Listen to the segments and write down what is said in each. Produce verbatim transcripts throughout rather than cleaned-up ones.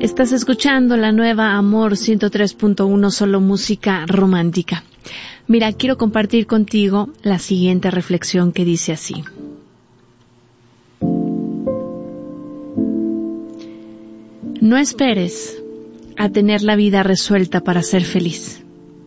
Estás escuchando la nueva Amor ciento tres punto uno, solo música romántica. Mira, quiero compartir contigo la siguiente reflexión que dice así. No esperes a tener la vida resuelta para ser feliz.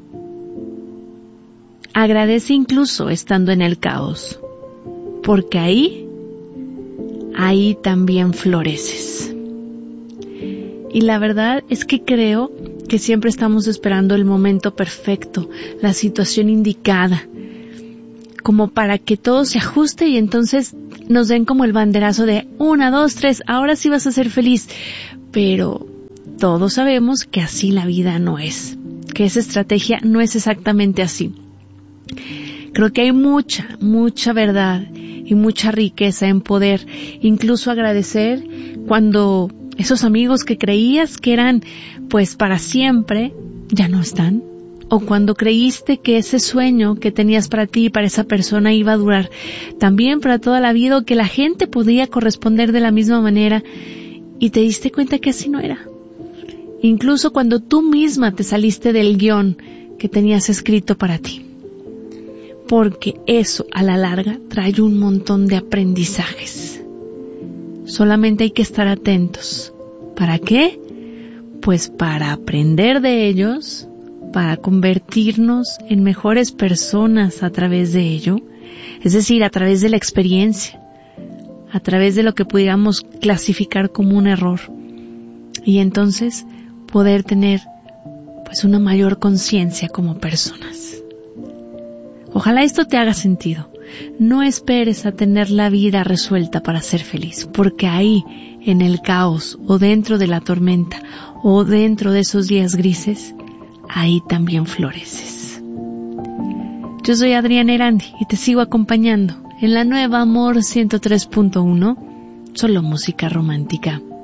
Agradece incluso estando en el caos, porque ahí, ahí también floreces. Y la verdad es que creo que siempre estamos esperando el momento perfecto, la situación indicada, como para que todo se ajuste y entonces nos den como el banderazo de una, dos, tres, ahora sí vas a ser feliz. Pero todos sabemos que así la vida no es, que esa estrategia no es exactamente así. Creo que hay mucha, mucha verdad y mucha riqueza en poder incluso agradecer cuando esos amigos que creías que eran pues para siempre ya no están, o cuando creíste que ese sueño que tenías para ti y para esa persona iba a durar también para toda la vida, o que la gente podía corresponder de la misma manera y te diste cuenta que así no era. Incluso cuando tú misma te saliste del guión que tenías escrito para ti. Porque eso a la larga trae un montón de aprendizajes. Solamente hay que estar atentos. ¿Para qué? Pues para aprender de ellos, para convertirnos en mejores personas a través de ello, es decir, a través de la experiencia, a través de lo que pudiéramos clasificar como un error, y entonces poder tener pues una mayor conciencia como personas. Ojalá esto te haga sentido. No esperes a tener la vida resuelta para ser feliz, porque ahí, en el caos, o dentro de la tormenta, o dentro de esos días grises, ahí también floreces. Yo soy Adriana Erandi y te sigo acompañando en la nueva Amor ciento tres punto uno, solo música romántica.